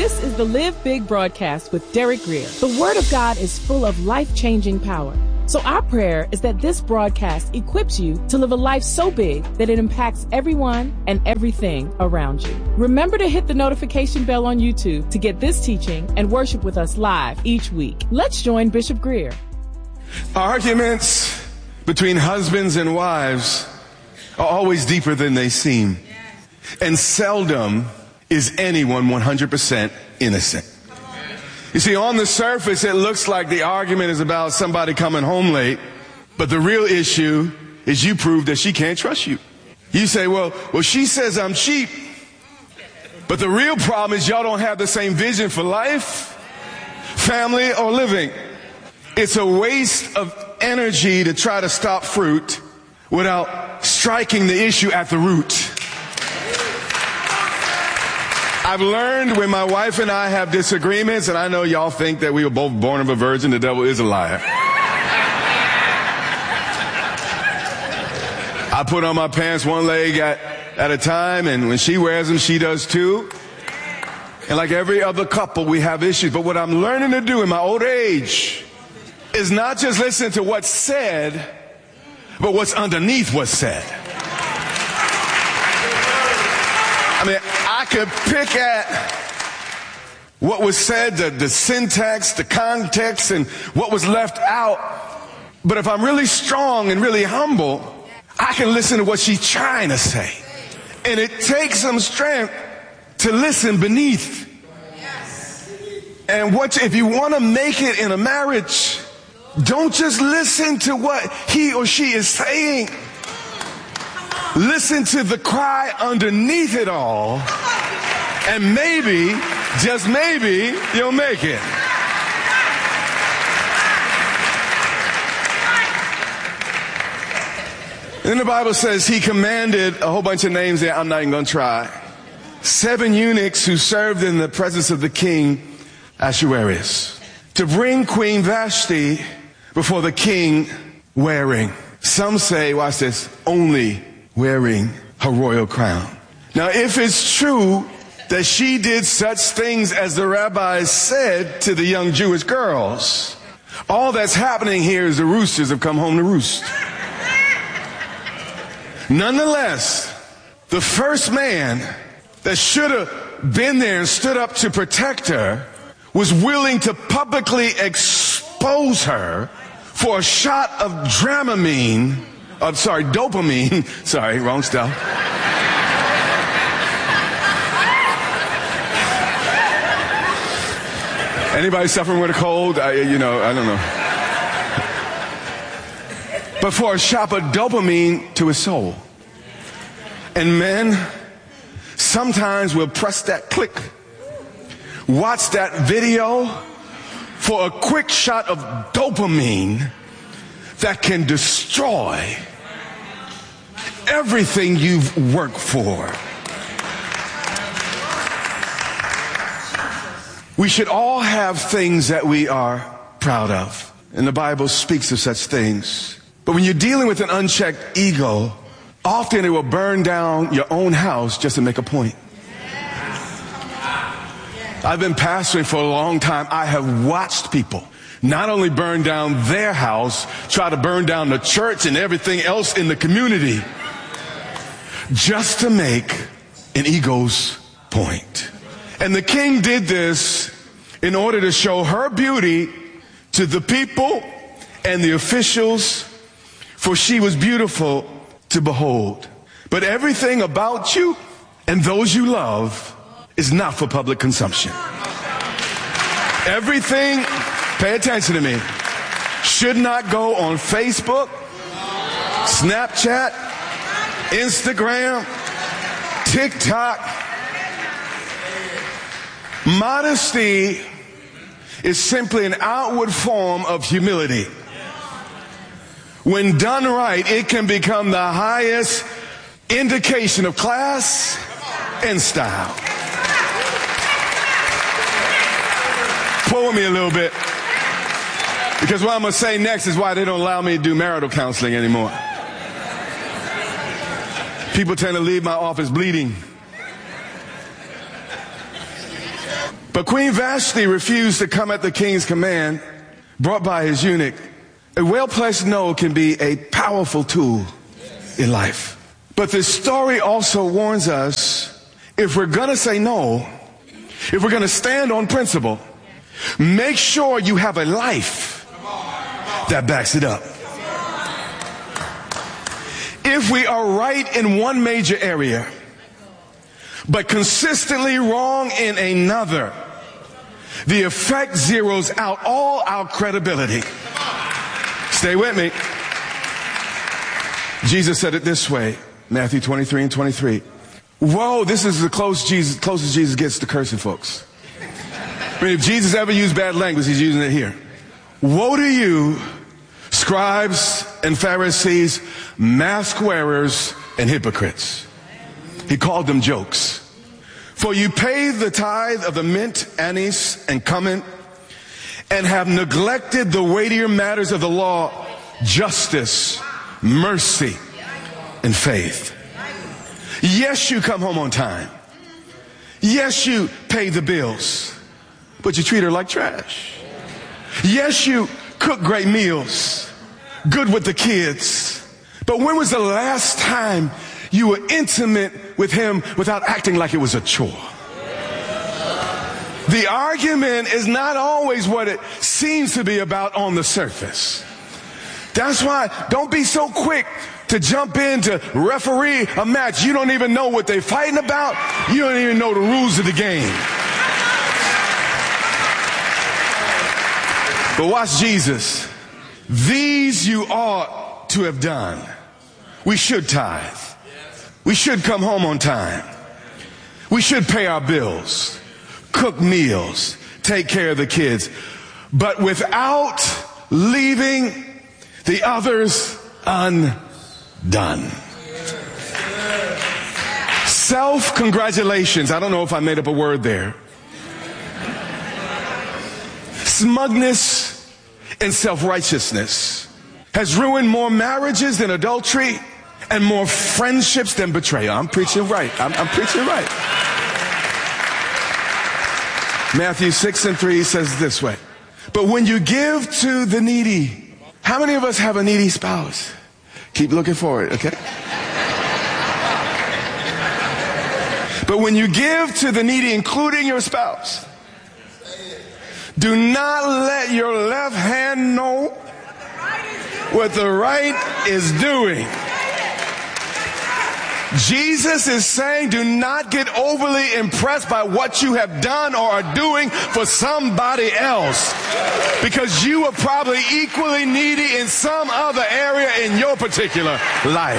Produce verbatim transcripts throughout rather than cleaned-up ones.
This is the Live Big broadcast with Derek Grier. The Word of God is full of life-changing power. So our prayer is that this broadcast equips you to live a life so big that it impacts everyone and everything around you. Remember to hit the notification bell on YouTube to get this teaching and worship with us live each week. Let's join Bishop Grier. Arguments between husbands and wives are always deeper than they seem. And seldom is anyone one hundred percent innocent. You see, on the surface, it looks like the argument is about somebody coming home late, but the real issue is you prove that she can't trust you. You say, well, well, she says I'm cheap, but the real problem is y'all don't have the same vision for life, family, or living. It's a waste of energy to try to stop fruit without striking the issue at the root. I've learned when my wife and I have disagreements, and I know y'all think that we were both born of a virgin, the devil is a liar. I put on my pants one leg at, at a time, and when she wears them, she does too. And like every other couple, we have issues. But what I'm learning to do in my old age is not just listen to what's said, but what's underneath what's said. I mean, I could pick at what was said, the, the syntax, the context, and what was left out. But if I'm really strong and really humble, I can listen to what she's trying to say. And it takes some strength to listen beneath. And what if you want to make it in a marriage, don't just listen to what he or she is saying. Listen to the cry underneath it all, and maybe, just maybe, you'll make it. Then the Bible says he commanded a whole bunch of names there. I'm not even going to try. Seven eunuchs who served in the presence of the king Ahasuerus to bring Queen Vashti before the king wearing. Some say, watch this, only wearing her royal crown. Now, if it's true that she did such things as the rabbis said to the young Jewish girls, all that's happening here is the roosters have come home to roost. Nonetheless, the first man that should have been there and stood up to protect her was willing to publicly expose her for a shot of Dramamine. I'm sorry, dopamine. Sorry, wrong stuff. Anybody suffering with a cold? I, you know, I don't know. But for a shot of dopamine to his soul. And men sometimes will press that click, watch that video for a quick shot of dopamine that can destroy everything you've worked for. We should all have things that we are proud of, and the Bible speaks of such things. But when you're dealing with an unchecked ego, often it will burn down your own house just to make a point. I've been pastoring for a long time. I have watched people not only burn down their house, try to burn down the church and everything else in the community just to make an ego's point. And the king did this in order to show her beauty to the people and the officials, for she was beautiful to behold. But everything about you and those you love is not for public consumption. Everything, pay attention to me, should not go on Facebook, Snapchat, Instagram, TikTok. Modesty is simply an outward form of humility. When done right, it can become the highest indication of class and style. Pull with me a little bit, because what I'm going to say next is why they don't allow me to do marital counseling anymore. People tend to leave my office bleeding. But Queen Vashti refused to come at the king's command brought by his eunuch. A well-placed no can be a powerful tool in life. But this story also warns us, if we're going to say no, if we're going to stand on principle, make sure you have a life that backs it up. If we are right in one major area, but consistently wrong in another, the effect zeroes out all our credibility. Stay with me. Jesus said it this way, Matthew twenty-three and twenty-three. Whoa, this is the close Jesus, closest Jesus gets to cursing folks. I mean, if Jesus ever used bad language, he's using it here. Woe to you, scribes and Pharisees, mask wearers and hypocrites. He called them jokes. For you pay the tithe of the mint, anise, and cumin, and have neglected the weightier matters of the law, justice, mercy, and faith. Yes, you come home on time. Yes, you pay the bills, but you treat her like trash. Yes, you cook great meals, good with the kids. But when was the last time you were intimate with him without acting like it was a chore? The argument is not always what it seems to be about on the surface. That's why don't be so quick to jump in to referee a match. You don't even know what they're fighting about. You don't even know the rules of the game. But watch Jesus. These you ought to have done. We should tithe. We should come home on time. We should pay our bills, cook meals, take care of the kids, but without leaving the others undone. Self-congratulations. I don't know if I made up a word there. Smugness and self-righteousness has ruined more marriages than adultery and more friendships than betrayal. I'm preaching right. I'm, I'm preaching right. Matthew six and three says this way. But when you give to the needy, how many of us have a needy spouse? Keep looking for it, okay? But when you give to the needy, including your spouse, do not let your left hand know what the right is doing. Jesus is saying, do not get overly impressed by what you have done or are doing for somebody else, because you are probably equally needy in some other area in your particular life.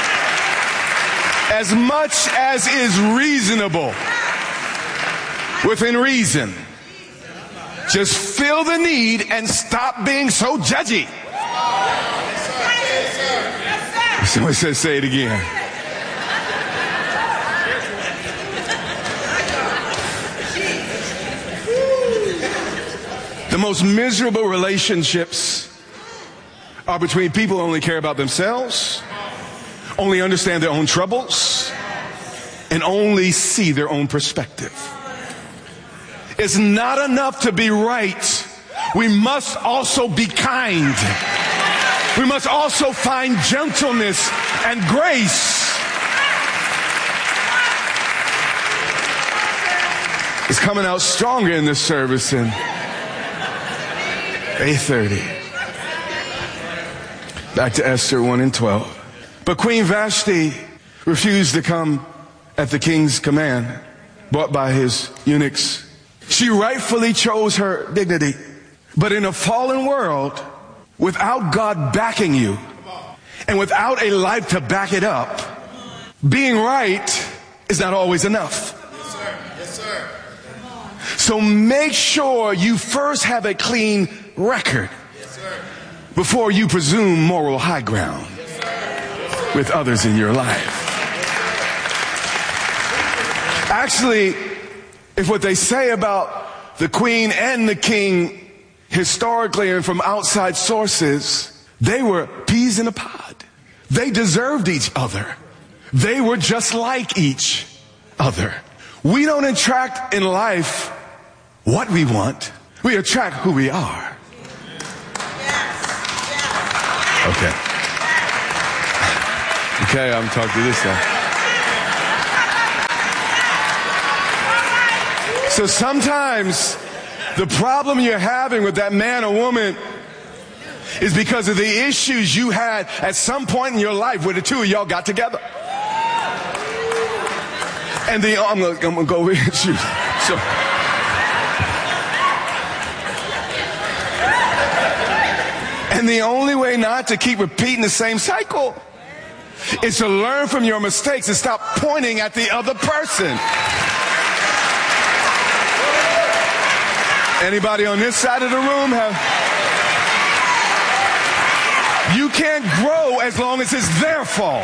As much as is reasonable, within reason, just feel the need and stop being so judgy. Somebody says, say it again. The most miserable relationships are between people who only care about themselves, only understand their own troubles, and only see their own perspective. It's not enough to be right. We must also be kind. We must also find gentleness and grace. It's coming out stronger in this service than eight thirty. Back to Esther one and twelve. But Queen Vashti refused to come at the king's command, brought by his eunuchs. She rightfully chose her dignity. But in a fallen world, without God backing you, and without a life to back it up, being right is not always enough. Yes, sir. Yes, sir. So make sure you first have a clean record before you presume moral high ground with others in your life. Actually, if what they say about the queen and the king historically and from outside sources, they were peas in a pod. They deserved each other. They were just like each other. We don't interact in life what we want. We attract who we are. Okay. Okay, I'm talking to this side. So sometimes the problem you're having with that man or woman is because of the issues you had at some point in your life where the two of y'all got together. And the, I'm gonna, I'm gonna go over here. So, and the only way not to keep repeating the same cycle is to learn from your mistakes and stop pointing at the other person. Anybody on this side of the room have... You can't grow as long as it's their fault.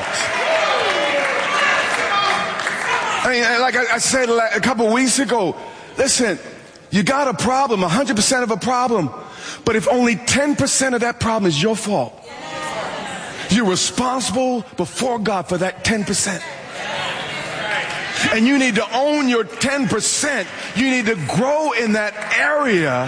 I mean, like I said a couple weeks ago, listen, you got a problem, one hundred percent of a problem, but if only ten percent of that problem is your fault, you're responsible before God for that ten percent. And you need to own your ten percent. You need to grow in that area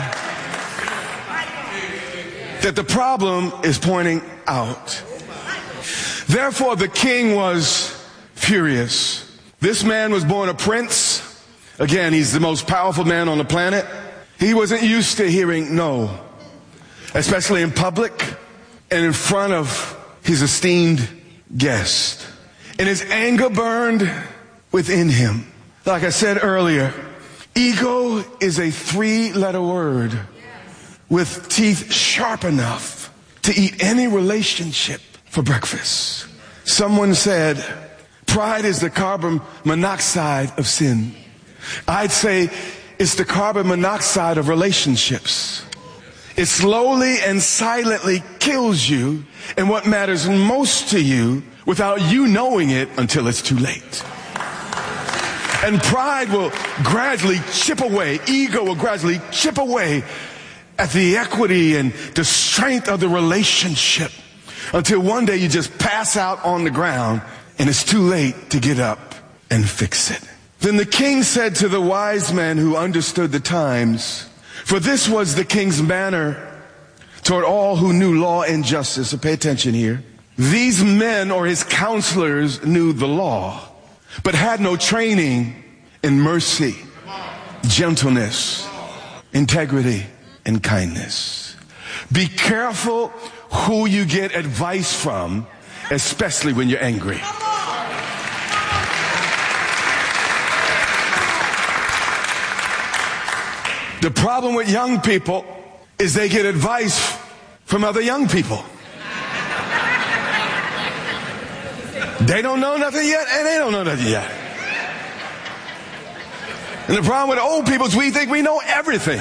that the problem is pointing out. Therefore, the king was furious. This man was born a prince. Again, he's the most powerful man on the planet. He wasn't used to hearing no, especially in public and in front of his esteemed guest. And his anger burned within him. Like I said earlier, ego is a three-letter word with teeth sharp enough to eat any relationship for breakfast. Someone said, pride is the carbon monoxide of sin. I'd say it's the carbon monoxide of relationships. It slowly and silently kills you and what matters most to you without you knowing it until it's too late. And pride will gradually chip away, ego will gradually chip away at the equity and the strength of the relationship until one day you just pass out on the ground and it's too late to get up and fix it. Then the king said to the wise men who understood the times, for this was the king's manner toward all who knew law and justice. So pay attention here. These men or his counselors knew the law, but had no training in mercy, gentleness, integrity, and kindness. Be careful who you get advice from, especially when you're angry. The problem with young people is they get advice from other young people. They don't know nothing yet, and they don't know nothing yet. And the problem with old people is we think we know everything.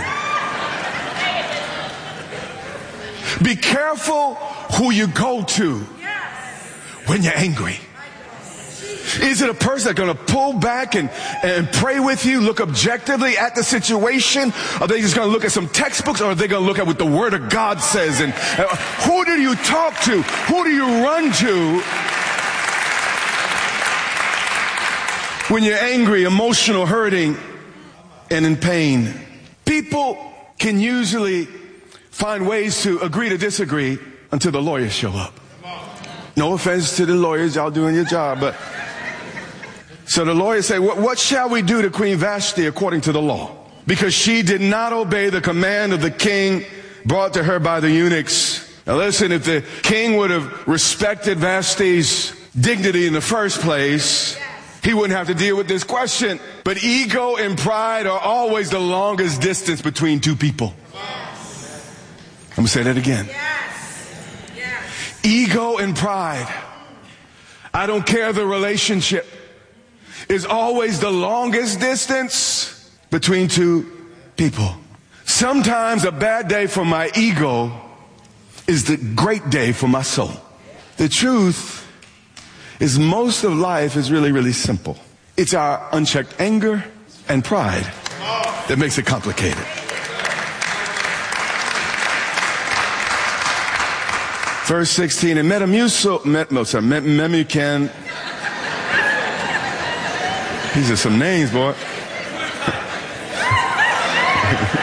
Be careful who you go to when you're angry. Is it a person that's going to pull back and, and pray with you, look objectively at the situation? Are they just going to look at some textbooks, or are they going to look at what the Word of God says? And uh, who do you talk to? Who do you run to when you're angry, emotional, hurting, and in pain? People can usually find ways to agree to disagree until the lawyers show up. No offense to the lawyers, y'all doing your job, but so the lawyers say, what, what shall we do to Queen Vashti according to the law? Because she did not obey the command of the king brought to her by the eunuchs. Now listen, if the king would have respected Vashti's dignity in the first place, he wouldn't have to deal with this question. But ego and pride are always the longest distance between two people. I'm going to say that again. Ego and pride, I don't care the relationship, is always the longest distance between two people. Sometimes a bad day for my ego is the great day for my soul. The truth is most of life is really, really simple. It's our unchecked anger and pride that makes it complicated. Verse sixteen, and Metamucil, Met, sorry, Memucan. These are some names, boy.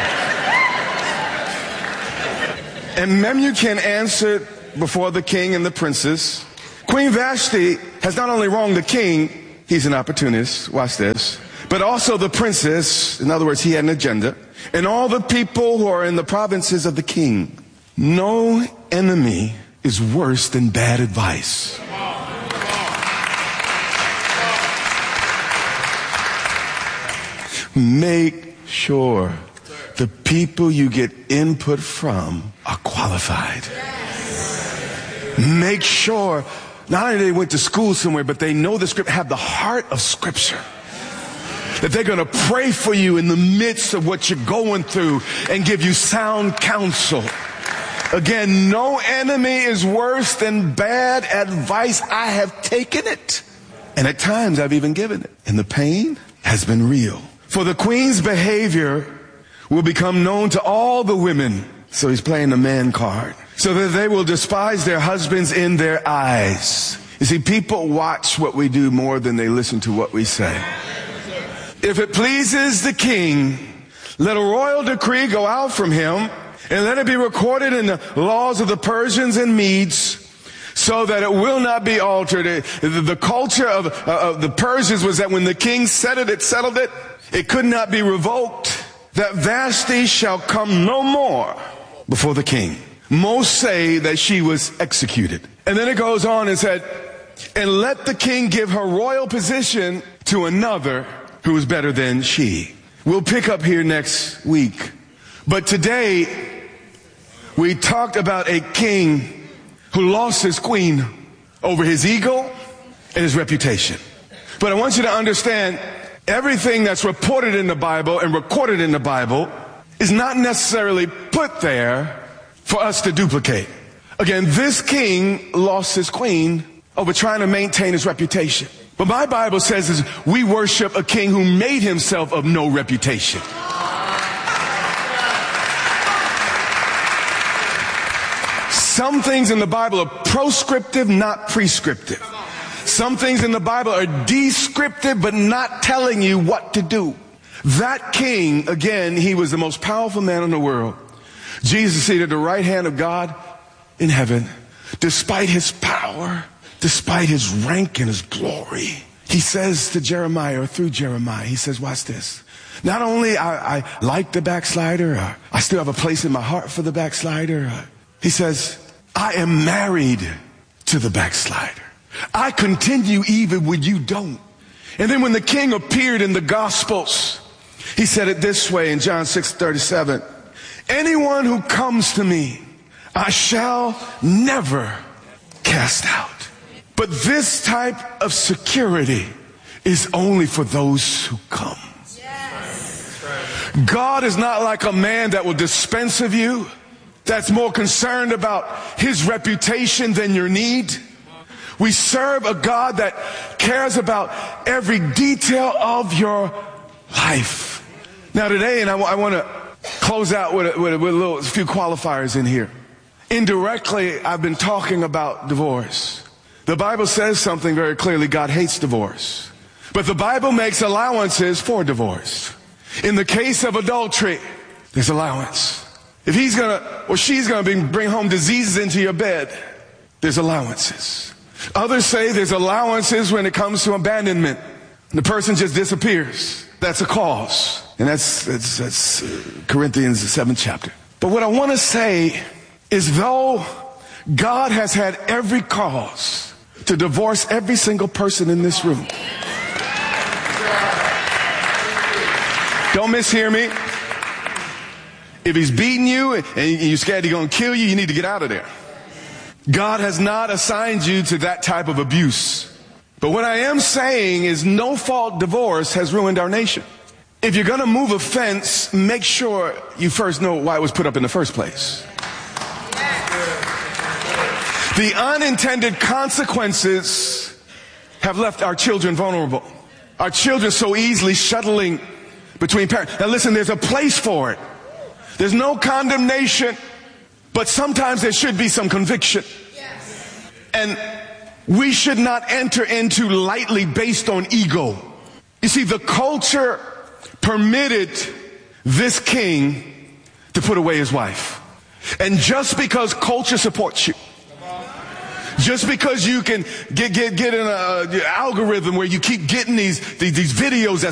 And Memucan answered before the king and the princes. Queen Vashti has not only wronged the king, he's an opportunist, watch this, but also the princess, in other words, he had an agenda, and all the people who are in the provinces of the king. No enemy is worse than bad advice. Make sure the people you get input from are qualified. Make sure not only they went to school somewhere, but they know the script, have the heart of scripture. That they're going to pray for you in the midst of what you're going through and give you sound counsel. Again, no enemy is worse than bad advice. I have taken it. And at times I've even given it. And the pain has been real. For the queen's behavior will become known to all the women. So he's playing the man card. So that they will despise their husbands in their eyes. You see, people watch what we do more than they listen to what we say. If it pleases the king, let a royal decree go out from him, and let it be recorded in the laws of the Persians and Medes, so that it will not be altered. The culture of, of the Persians was that when the king said it, it settled it. It could not be revoked. That Vashti shall come no more before the king. Most say that she was executed. And then it goes on and said, and let the king give her royal position to another who is better than she. We'll pick up here next week. But today, we talked about a king who lost his queen over his ego and his reputation. But I want you to understand, everything that's reported in the Bible and recorded in the Bible is not necessarily put there for us to duplicate. Again, this king lost his queen over trying to maintain his reputation. But my Bible says is we worship a king who made himself of no reputation. Some things in the Bible are proscriptive, not prescriptive. Some things in the Bible are descriptive, but not telling you what to do. That king, again, he was the most powerful man in the world. Jesus seated at the right hand of God in heaven. Despite his power, despite his rank and his glory, he says to Jeremiah, or through Jeremiah, he says, watch this. Not only I, I like the backslider, or I still have a place in my heart for the backslider. Uh, he says, I am married to the backslider. I continue even when you don't. And then when the king appeared in the Gospels, he said it this way in John six thirty-seven. Anyone who comes to me, I shall never cast out. But this type of security is only for those who come. Yes. God is not like a man that will dispense of you, that's more concerned about his reputation than your need. We serve a God that cares about every detail of your life. Now today, and I, w- I want to close out with a, with, a, with a little a few qualifiers in here. Indirectly, I've been talking about divorce. The Bible says something very clearly. God hates divorce. But the Bible makes allowances for divorce. In the case of adultery, there's allowance. If he's going to, or she's going to bring home diseases into your bed, there's allowances. Others say there's allowances when it comes to abandonment. The person just disappears. That's a cause. And that's, that's, that's Corinthians, the seventh chapter. But what I want to say is though God has had every cause to divorce every single person in this room. Don't mishear me. If he's beating you and you're scared he's going to kill you, you need to get out of there. God has not assigned you to that type of abuse. But what I am saying is no-fault divorce has ruined our nation. If you're going to move a fence, make sure you first know why it was put up in the first place. The unintended consequences have left our children vulnerable. Our children so easily shuttling between parents. Now listen, there's a place for it. There's no condemnation, but sometimes there should be some conviction. Yes. And we should not enter into lightly based on ego. You see, the culture permitted this king to put away his wife. And just because culture supports you, just because you can get get get in a, a algorithm where you keep getting these, these these videos that